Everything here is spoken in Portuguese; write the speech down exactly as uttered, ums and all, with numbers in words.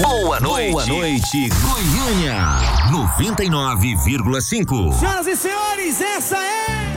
Boa noite. Boa noite, Goiânia. noventa e nove vírgula cinco. Senhoras e senhores, essa é...